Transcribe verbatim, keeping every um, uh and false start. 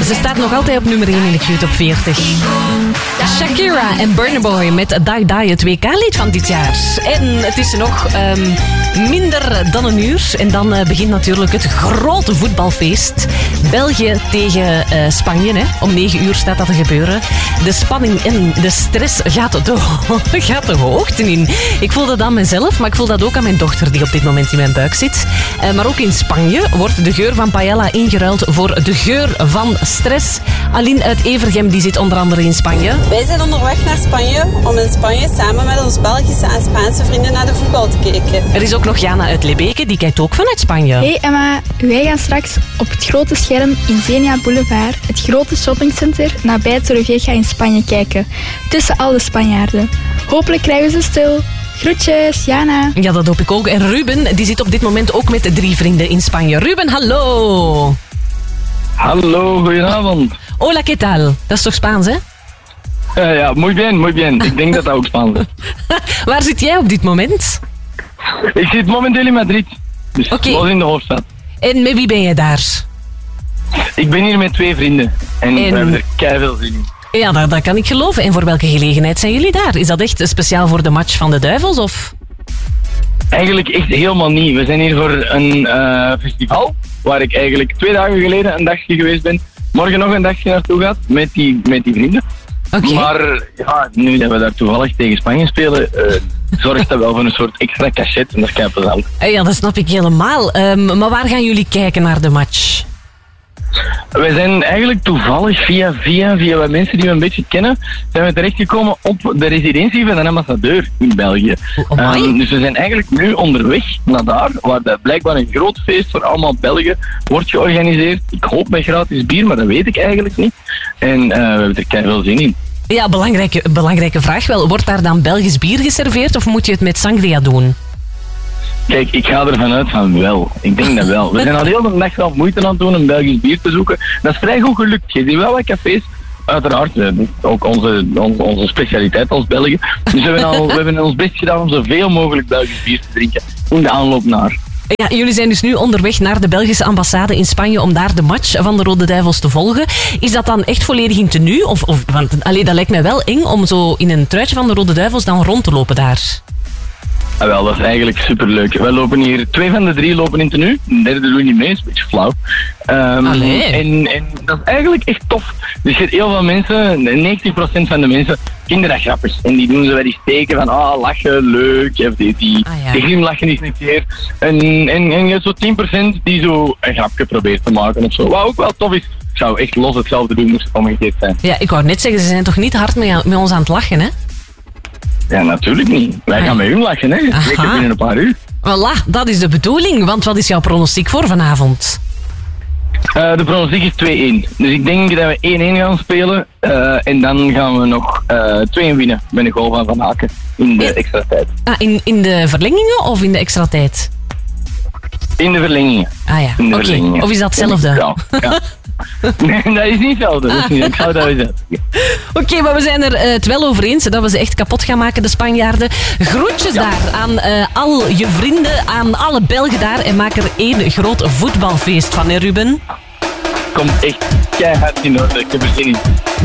Ze staat nog altijd op nummer één in de Q Top veertig. Shakira en Burna Boy met Die Die, het W K-lied van dit jaar. En het is nog um, minder dan een uur. En dan uh, begint natuurlijk het grote voetbalfeest. België tegen uh, Spanje. Hè. Om negen uur staat dat te gebeuren. De spanning en de stress gaat de, gaat de hoogte in. Ik voel dat aan mezelf, maar ik voel dat ook aan mijn dochter die op dit moment in mijn buik zit. Uh, maar ook in Spanje wordt de geur van paella ingeruild voor de geur van stress. Aline uit Evergem die zit onder andere in Spanje. Wij zijn onderweg naar Spanje om in Spanje samen met onze Belgische en Spaanse vrienden naar de voetbal te kijken. Er is ook nog Jana uit Lebeke, die kijkt ook vanuit Spanje. Hey Emma, wij gaan straks op het grote scherm in Zenia Boulevard, het grote shoppingcenter, nabij Torrevieja in Spanje kijken. Tussen al de Spanjaarden. Hopelijk krijgen we ze stil. Groetjes, Jana. Ja, dat hoop ik ook. En Ruben, die zit op dit moment ook met drie vrienden in Spanje. Ruben, hallo. Hallo, goedenavond. Hola, ¿qué tal? Dat is toch Spaans, hè? Uh, ja, muy bien, muy bien. Ik denk dat dat ook Spaans is. Waar zit jij op dit moment? Ik zit momenteel in Madrid. Dus Oké. was in de hoofdstad. En met wie ben je daar? Ik ben hier met twee vrienden. En, En- we hebben er keiveel zin in. Ja, dat, dat kan ik geloven. En voor welke gelegenheid zijn jullie daar? Is dat echt speciaal voor de match van de Duivels? Of? Eigenlijk echt helemaal niet. We zijn hier voor een eh, festival, waar ik eigenlijk twee dagen geleden een dagje geweest ben. Morgen nog een dagje naartoe gaat, met die, met die vrienden. Oké. Maar ja, nu dat we daar toevallig tegen Spanje spelen, eh, zorgt dat wel voor een soort extra cachet. En dat is kei plezant. Eh, Ja, dat snap ik helemaal. Ehm, maar waar gaan jullie kijken naar de match? Wij zijn eigenlijk toevallig via, via, via wat mensen die we een beetje kennen, zijn we terechtgekomen op de residentie van een ambassadeur in België. Oh, amai. Um, dus we zijn eigenlijk nu onderweg naar daar, waar dat blijkbaar een groot feest voor allemaal Belgen wordt georganiseerd. Ik hoop met gratis bier, maar dat weet ik eigenlijk niet. En uh, we hebben er keihard veel zin in. Ja, belangrijke, belangrijke vraag wel. Wordt daar dan Belgisch bier geserveerd of moet je het met sangria doen? Kijk, ik ga ervan uit van wel. Ik denk dat wel. We zijn al heel de dag wel moeite aan het doen om Belgisch bier te zoeken. Dat is vrij goed gelukt. Je ziet wel wat cafés. Uiteraard, we hebben ook onze, onze, onze specialiteit als Belgen. Dus we hebben, al, we hebben ons best gedaan om zoveel mogelijk Belgisch bier te drinken in de aanloop naar. Ja, jullie zijn dus nu onderweg naar de Belgische ambassade in Spanje om daar de match van de Rode Duivels te volgen. Is dat dan echt volledig in tenue? Of, of, want allee, dat lijkt mij wel eng om zo in een truitje van de Rode Duivels dan rond te lopen daar. Ah, wel, dat is eigenlijk superleuk. Wij lopen hier, twee van de drie lopen in tenue. De derde doen niet mee, is een beetje flauw. Um, Allee. en, en dat is eigenlijk echt tof. Dus je hebt heel veel mensen, negentig procent van de mensen, vinden dat grappig. En die doen zo bij die steken van, ah, lachen, leuk. Of die, die, Ah, ja. die glimlachen eens een keer. En, en, en je hebt zo tien procent die zo een grapje probeert te maken of zo. Wat ook wel tof is. Ik zou echt los hetzelfde doen, moest het omgekeerd zijn. Ja, ik wou net zeggen, ze zijn toch niet hard met, met ons aan het lachen, hè? Ja, natuurlijk niet. Wij gaan met hun lachen, hè. Aha. Zeker binnen een paar uur. Voilà, dat is de bedoeling. Want wat is jouw pronostiek voor vanavond? Uh, de pronostiek is twee-één. Dus ik denk dat we één-één gaan spelen. Uh, en dan gaan we nog uh, twee-één winnen met een goal van Van Aken in de Ja. extra tijd. Ah, in, in de verlengingen of in de extra tijd? In de verlengingen. Ah ja, In de oké. verlengingen. Of is dat hetzelfde? Ja. ja. Nee, dat is niet hetzelfde. Dat is niet, ik zou dat eens zeggen. Oké, maar we zijn er eh, het wel over eens dat we ze echt kapot gaan maken, de Spanjaarden. Groetjes Ja. daar aan eh, al je vrienden, aan alle Belgen daar. En maak er één groot voetbalfeest van, hè Ruben? Komt echt keihard in orde. Ik heb er zin in.